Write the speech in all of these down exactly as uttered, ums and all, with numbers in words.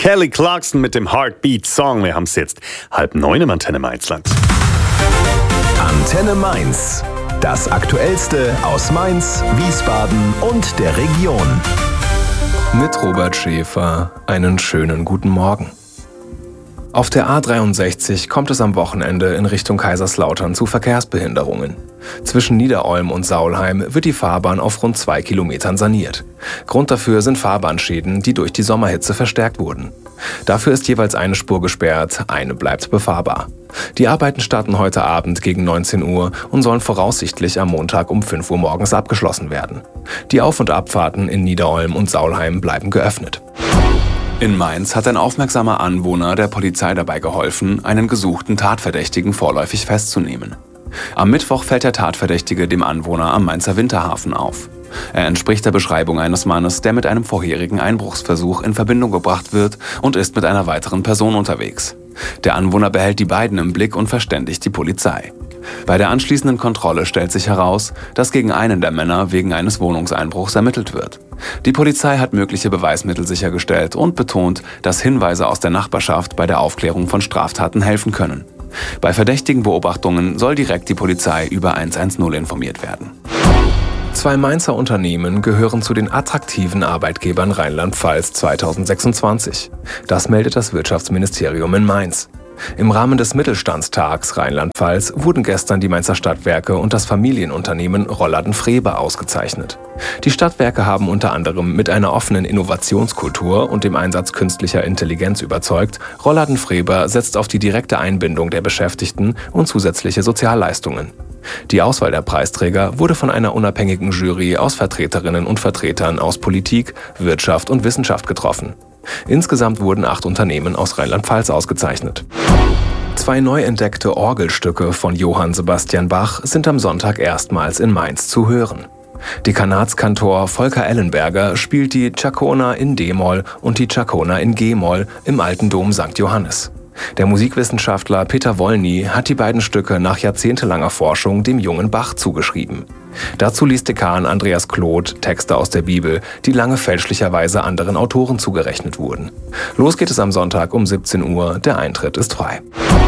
Kelly Clarkson mit dem Heartbeat Song. Wir haben es jetzt halb neun im Antenne Mainzland. Antenne Mainz. Das Aktuellste aus Mainz, Wiesbaden und der Region. Mit Robert Schäfer einen schönen guten Morgen. Auf der A dreiundsechzig kommt es am Wochenende in Richtung Kaiserslautern zu Verkehrsbehinderungen. Zwischen Niederolm und Saulheim wird die Fahrbahn auf rund zwei Kilometern saniert. Grund dafür sind Fahrbahnschäden, die durch die Sommerhitze verstärkt wurden. Dafür ist jeweils eine Spur gesperrt, eine bleibt befahrbar. Die Arbeiten starten heute Abend gegen neunzehn Uhr und sollen voraussichtlich am Montag um fünf Uhr morgens abgeschlossen werden. Die Auf- und Abfahrten in Niederolm und Saulheim bleiben geöffnet. In Mainz hat ein aufmerksamer Anwohner der Polizei dabei geholfen, einen gesuchten Tatverdächtigen vorläufig festzunehmen. Am Mittwoch fällt der Tatverdächtige dem Anwohner am Mainzer Winterhafen auf. Er entspricht der Beschreibung eines Mannes, der mit einem vorherigen Einbruchsversuch in Verbindung gebracht wird und ist mit einer weiteren Person unterwegs. Der Anwohner behält die beiden im Blick und verständigt die Polizei. Bei der anschließenden Kontrolle stellt sich heraus, dass gegen einen der Männer wegen eines Wohnungseinbruchs ermittelt wird. Die Polizei hat mögliche Beweismittel sichergestellt und betont, dass Hinweise aus der Nachbarschaft bei der Aufklärung von Straftaten helfen können. Bei verdächtigen Beobachtungen soll direkt die Polizei über hundertzehn informiert werden. Zwei Mainzer Unternehmen gehören zu den attraktiven Arbeitgebern Rheinland-Pfalz zweitausendsechsundzwanzig. Das meldet das Wirtschaftsministerium in Mainz. Im Rahmen des Mittelstandstags Rheinland-Pfalz wurden gestern die Mainzer Stadtwerke und das Familienunternehmen Rollladen Frebe ausgezeichnet. Die Stadtwerke haben unter anderem mit einer offenen Innovationskultur und dem Einsatz künstlicher Intelligenz überzeugt. Rollladen Frebe setzt auf die direkte Einbindung der Beschäftigten und zusätzliche Sozialleistungen. Die Auswahl der Preisträger wurde von einer unabhängigen Jury aus Vertreterinnen und Vertretern aus Politik, Wirtschaft und Wissenschaft getroffen. Insgesamt wurden acht Unternehmen aus Rheinland-Pfalz ausgezeichnet. Zwei neu entdeckte Orgelstücke von Johann Sebastian Bach sind am Sonntag erstmals in Mainz zu hören. Dekanatskantor Volker Ellenberger spielt die Chaconda in D-Moll und die Chaconda in G-Moll im Alten Dom Sankt Johannes. Der Musikwissenschaftler Peter Wollny hat die beiden Stücke nach jahrzehntelanger Forschung dem jungen Bach zugeschrieben. Dazu liest Dekan Andreas Kloth Texte aus der Bibel, die lange fälschlicherweise anderen Autoren zugerechnet wurden. Los geht es am Sonntag um siebzehn Uhr, der Eintritt ist frei.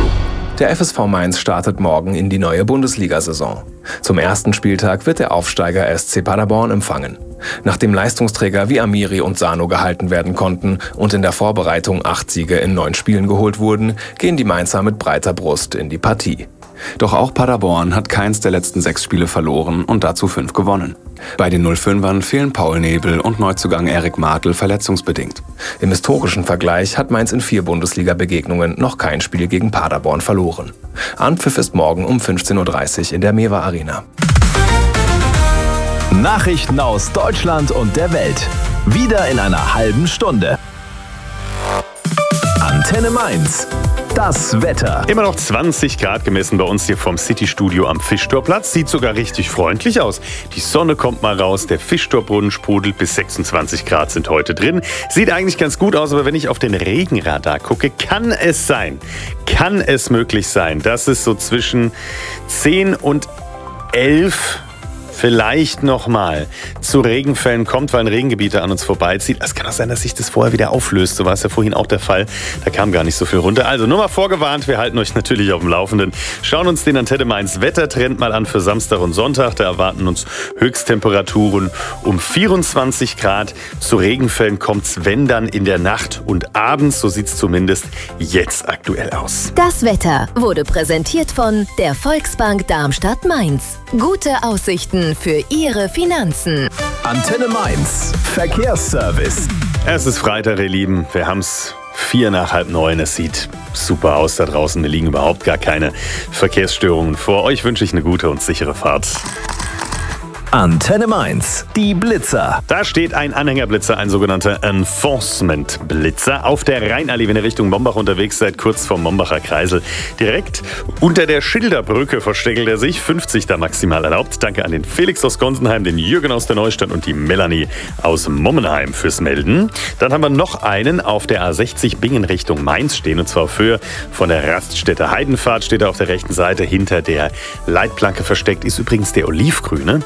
Der F S V Mainz startet morgen in die neue Bundesliga-Saison. Zum ersten Spieltag wird der Aufsteiger S C Paderborn empfangen. Nachdem Leistungsträger wie Amiri und Sano gehalten werden konnten und in der Vorbereitung acht Siege in neun Spielen geholt wurden, gehen die Mainzer mit breiter Brust in die Partie. Doch auch Paderborn hat keins der letzten sechs Spiele verloren und dazu fünf gewonnen. Bei den null fünfern fehlen Paul Nebel und Neuzugang Erik Martel verletzungsbedingt. Im historischen Vergleich hat Mainz in vier Bundesliga-Begegnungen noch kein Spiel gegen Paderborn verloren. Anpfiff ist morgen um fünfzehn Uhr dreißig in der Mewa Arena. Nachrichten aus Deutschland und der Welt. Wieder in einer halben Stunde. Antenne Mainz. Das Wetter. Immer noch zwanzig Grad gemessen bei uns hier vom City-Studio am Fischtorplatz. Sieht sogar richtig freundlich aus. Die Sonne kommt mal raus, der Fischtorbrunnen sprudelt, bis sechsundzwanzig Grad sind heute drin. Sieht eigentlich ganz gut aus, aber wenn ich auf den Regenradar gucke, kann es sein, kann es möglich sein, dass es so zwischen zehn und elf vielleicht nochmal zu Regenfällen kommt, weil ein Regengebiet an uns vorbeizieht. Es kann auch sein, dass sich das vorher wieder auflöst. So war es ja vorhin auch der Fall. Da kam gar nicht so viel runter. Also nur mal vorgewarnt, wir halten euch natürlich auf dem Laufenden. Schauen uns den Antenne Mainz Wettertrend mal an für Samstag und Sonntag. Da erwarten uns Höchsttemperaturen um vierundzwanzig Grad. Zu Regenfällen kommt es, wenn dann, in der Nacht und abends. So sieht es zumindest jetzt aktuell aus. Das Wetter wurde präsentiert von der Volksbank Darmstadt-Mainz. Gute Aussichten für Ihre Finanzen. Antenne Mainz. Verkehrsservice. Es ist Freitag, ihr Lieben. Wir haben es vier nach halb neun. Es sieht super aus da draußen. Mir liegen überhaupt gar keine Verkehrsstörungen vor. Euch wünsche ich eine gute und sichere Fahrt. Antenne Mainz, die Blitzer. Da steht ein Anhängerblitzer, ein sogenannter Enforcement-Blitzer auf der Rheinallee, wenn ihr Richtung Mombach unterwegs seid, kurz vom Mombacher Kreisel. Direkt unter der Schilderbrücke versteckelt er sich, fünfzig da maximal erlaubt. Danke an den Felix aus Gonsenheim, den Jürgen aus der Neustadt und die Melanie aus Mommenheim fürs Melden. Dann haben wir noch einen auf der A sechzig Bingen Richtung Mainz stehen, und zwar auf Höhe von der Raststätte Heidenfahrt, steht er auf der rechten Seite hinter der Leitplanke versteckt, ist übrigens der olivgrüne.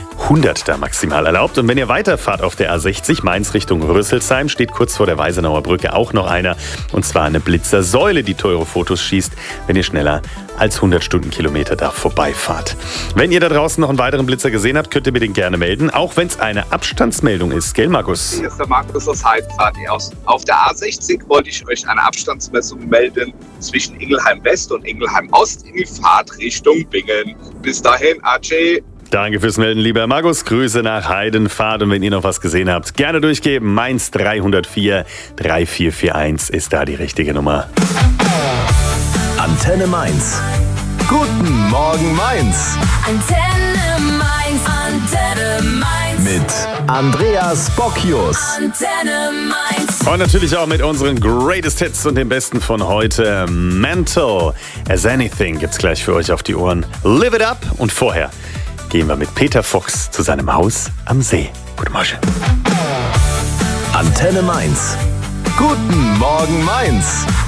hundert da maximal erlaubt. Und wenn ihr weiterfahrt auf der A sechzig Mainz Richtung Rüsselsheim, steht kurz vor der Weisenauer Brücke auch noch einer. Und zwar eine Blitzersäule, die teure Fotos schießt, wenn ihr schneller als hundert Stundenkilometer da vorbeifahrt. Wenn ihr da draußen noch einen weiteren Blitzer gesehen habt, könnt ihr mir den gerne melden, auch wenn es eine Abstandsmeldung ist. Gell, Markus? Hier ist der Markus aus Heidfahrt. Auf der A sechzig wollte ich euch eine Abstandsmessung melden zwischen Ingelheim West und Ingelheim Ost in die Fahrtrichtung Bingen. Bis dahin, Ajay. Danke fürs Melden, lieber Markus. Grüße nach Heidenfahrt. Und wenn ihr noch was gesehen habt, gerne durchgeben. Mainz dreihundertvier drei vier vier eins ist da die richtige Nummer. Antenne Mainz. Guten Morgen Mainz. Antenne Mainz, Antenne Mainz. Mit Andreas Bocchius. Antenne Mainz. Und natürlich auch mit unseren Greatest Hits und dem Besten von heute. Mental as Anything gibt's gleich für euch auf die Ohren. Live it up. Und vorher gehen wir mit Peter Fox zu seinem Haus am See. Guten Morgen. Antenne Mainz. Guten Morgen Mainz.